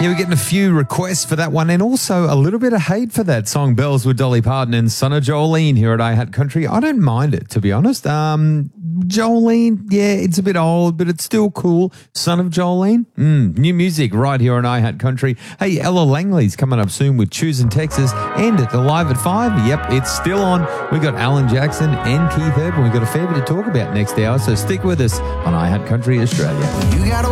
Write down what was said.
Yeah, we're getting a few requests for that one and also a little bit of hate for that song, Bells with Dolly Parton and Son of Jolene here at iHeart Country. I don't mind it, to be honest. Jolene, yeah, it's a bit old, but it's still cool. Son of Jolene, new music right here on iHeart Country. Hey, Ella Langley's coming up soon with Choosing Texas and at the Live at 5. Yep, it's still on. We got Alan Jackson and Keith Urban. We've got a fair bit to talk about next hour, so stick with us on iHeart Country Australia. You gotta